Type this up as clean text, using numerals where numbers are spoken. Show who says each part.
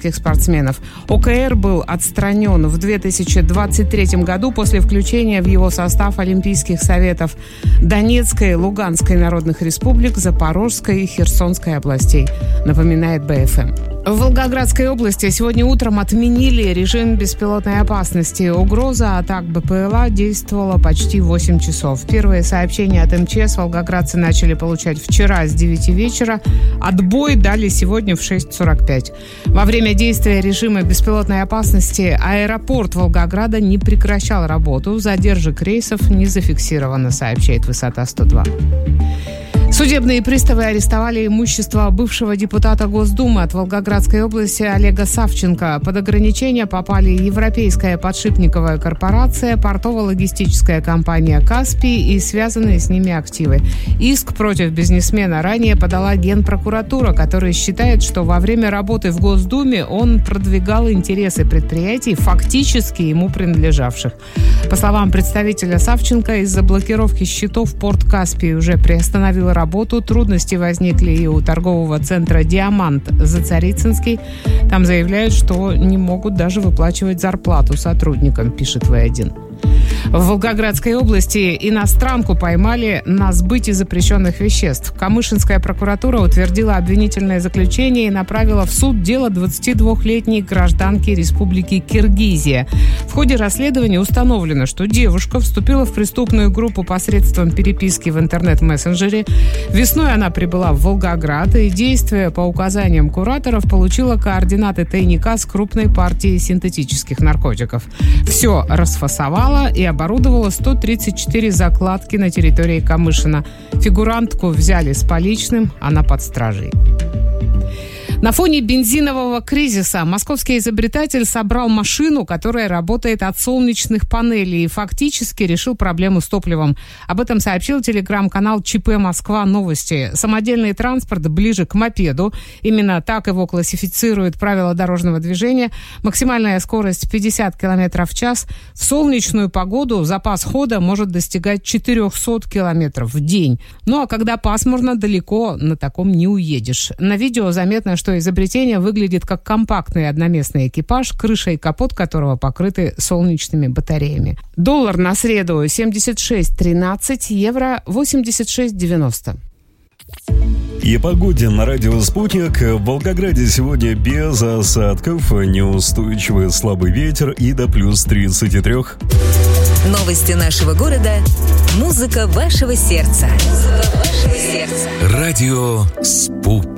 Speaker 1: олимпийских спортсменов. ОКР был отстранен в 2023 году после включения в его состав Олимпийских советов Донецкой, Луганской народных республик, Запорожской и Херсонской областей, напоминает БФМ. В Волгоградской области сегодня утром отменили режим беспилотной опасности. Угроза атак БПЛА действовала почти 8 часов. Первые сообщения от МЧС волгоградцы начали получать вчера с 9 вечера. Отбой дали сегодня в 6:45. Во время действия режима беспилотной опасности аэропорт Волгограда не прекращал работу. Задержек рейсов не зафиксировано, сообщает Высота 102. Судебные приставы арестовали имущество бывшего депутата Госдумы от Волгоградской области Олега Савченко. Под ограничения попали Европейская подшипниковая корпорация, портово-логистическая компания «Каспий» и связанные с ними активы. Иск против бизнесмена ранее подала Генпрокуратура, которая считает, что во время работы в Госдуме он продвигал интересы предприятий, фактически ему принадлежавших. По словам представителя Савченко, из-за блокировки счетов порт «Каспий» уже приостановил работу. Трудности возникли и у торгового центра «Диамант» за Царицынский. Там заявляют, что не могут даже выплачивать зарплату сотрудникам, пишет В1. В Волгоградской области иностранку поймали на сбытии запрещенных веществ. Камышинская прокуратура утвердила обвинительное заключение и направила в суд дело 22-летней гражданки Республики Киргизия. В ходе расследования установлено, что девушка вступила в преступную группу посредством переписки в интернет-мессенджере. Весной она прибыла в Волгоград и, действуя по указаниям кураторов, получила координаты тайника с крупной партией синтетических наркотиков. Все расфасовала и оборудовала 134 закладки на территории Камышина. Фигурантку взяли с поличным, она под стражей. На фоне бензинового кризиса московский изобретатель собрал машину, которая работает от солнечных панелей, и фактически решил проблему с топливом. Об этом сообщил телеграм-канал ЧП Москва Новости. Самодельный транспорт ближе к мопеду. Именно так его классифицируют правила дорожного движения. Максимальная скорость 50 км в час. В солнечную погоду запас хода может достигать 400 км в день. Ну а когда пасмурно, далеко на таком не уедешь. На видео заметно, что изобретение выглядит как компактный одноместный экипаж, крыша и капот которого покрыты солнечными батареями. Доллар на среду 76.13, евро 86.90.
Speaker 2: И погоде на радио «Спутник». В Волгограде сегодня без осадков, неустойчивый слабый ветер и до плюс 33.
Speaker 3: Новости нашего города. Музыка вашего сердца. Радио «Спутник».